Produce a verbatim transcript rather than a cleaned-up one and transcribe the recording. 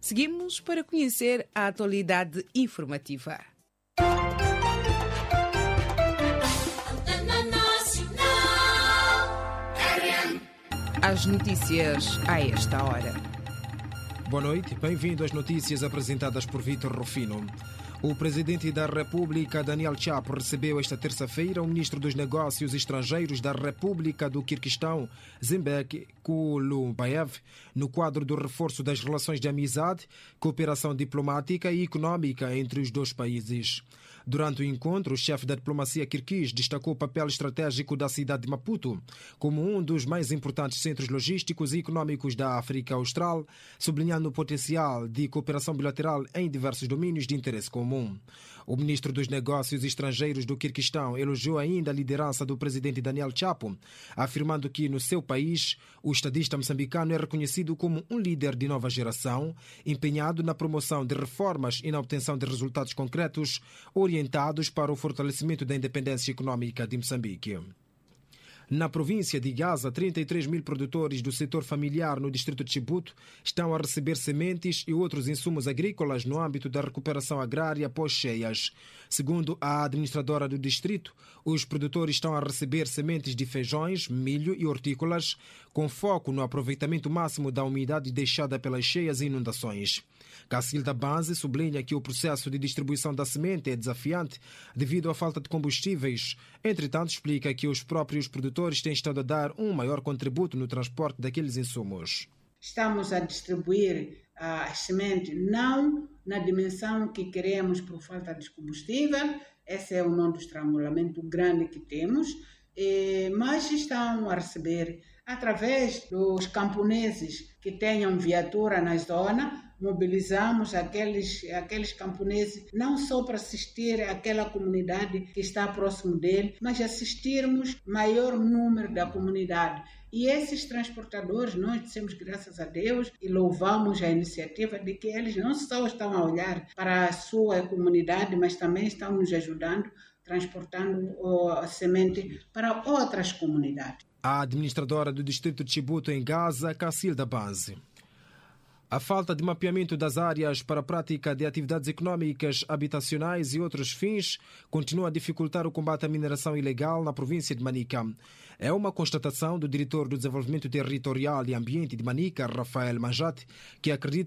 Seguimos para conhecer a atualidade informativa. As notícias a esta hora. Boa noite, bem-vindo às notícias apresentadas por Vítor Rufino. O presidente da República, Daniel Chapo, recebeu esta terça-feira o ministro dos Negócios Estrangeiros da República do Quirguistão, Zembek Kulumbayev, no quadro do reforço das relações de amizade, cooperação diplomática e econômica entre os dois países. Durante o encontro, o chefe da diplomacia quirguiz destacou o papel estratégico da cidade de Maputo como um dos mais importantes centros logísticos e econômicos da África Austral, sublinhando o potencial de cooperação bilateral em diversos domínios de interesse comum. O ministro dos Negócios Estrangeiros do Quirguistão elogiou ainda a liderança do presidente Daniel Chapo, afirmando que no seu país o estadista moçambicano é reconhecido como um líder de nova geração, empenhado na promoção de reformas e na obtenção de resultados concretos orientados para o fortalecimento da independência econômica de Moçambique. Na província de Gaza, trinta e três mil produtores do setor familiar no distrito de Chibuto estão a receber sementes e outros insumos agrícolas no âmbito da recuperação agrária pós-cheias. Segundo a administradora do distrito, os produtores estão a receber sementes de feijões, milho e hortícolas, com foco no aproveitamento máximo da umidade deixada pelas cheias e inundações. Cacilda Banzi sublinha que o processo de distribuição da semente é desafiante devido à falta de combustíveis. Entretanto, explica que os próprios produtores têm estado a dar um maior contributo no transporte daqueles insumos. Estamos a distribuir as sementes não na dimensão que queremos por falta de combustível, esse é um estrangulamento grande que temos, mas estão a receber através dos camponeses que tenham viatura na zona. Mobilizamos aqueles, aqueles camponeses não só para assistir àquela comunidade que está próximo dele, mas assistirmos maior número da comunidade. E esses transportadores, nós dissemos graças a Deus e louvamos a iniciativa de que eles não só estão a olhar para a sua comunidade, mas também estão nos ajudando, transportando a semente para outras comunidades. A administradora do distrito de Chibuto em Gaza, Cacilda Banzi. A falta de mapeamento das áreas para a prática de atividades econômicas, habitacionais e outros fins continua a dificultar o combate à mineração ilegal na província de Manica. É uma constatação do diretor do Desenvolvimento Territorial e Ambiente de Manica, Rafael Manjate, que acredita